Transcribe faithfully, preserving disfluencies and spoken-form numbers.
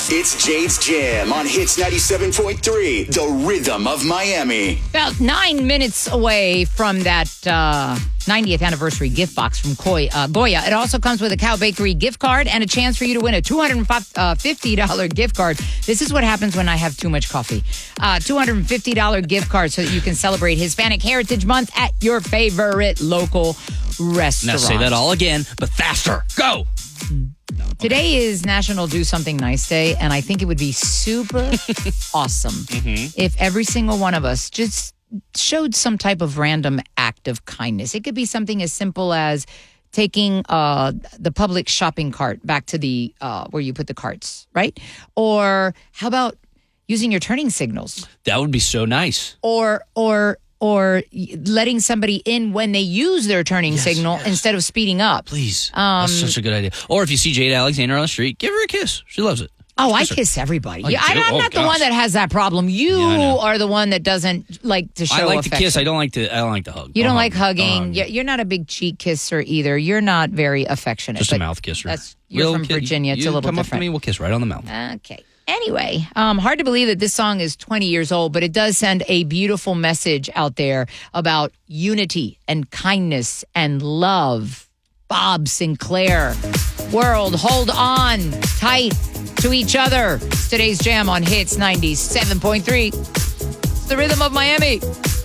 It's Jade's Jam on Hits ninety-seven point three, the rhythm of Miami. About nine minutes away from that uh, ninetieth anniversary gift box from Koi, uh, Goya. It also comes with a Cow Bakery gift card and a chance for you to win a two hundred fifty dollars gift card. This is what happens when I have too much coffee. Uh, two hundred fifty dollars gift card so that you can celebrate Hispanic Heritage Month at your favorite local restaurant. Now say that all again, but faster. Go! No, okay. Today is National Do Something Nice Day, and I think it would be super awesome mm-hmm. if every single one of us just showed some type of random act of kindness. It could be something as simple as taking uh, the public shopping cart back to the uh, where you put the carts, right? Or how about using your turning signals? That would be so nice. Or or. Or letting somebody in when they use their turning yes, signal yes. instead of speeding up. Please. Um, That's such a good idea. Or if you see Jade Alexander on the street, give her a kiss. She loves it. Oh, kiss I her. kiss everybody. Oh, yeah, I, I'm oh, not gosh. the one that has that problem. You yeah, are the one that doesn't like to show I like affection. to kiss. I don't like to. I don't like to hug. You don't, don't like hug hugging. You're, you're not a big cheek kisser either. You're not very affectionate. Just a mouth kisser. That's you're we'll from ki- Virginia. It's you a little come different. Up to me, we'll kiss right on the mouth. Okay. Anyway, um, hard to believe that this song is twenty years old, but it does send a beautiful message out there about unity and kindness and love. Bob Sinclair. World, hold on tight to each other. It's today's Jam on Hits ninety-seven point three. It's the rhythm of Miami.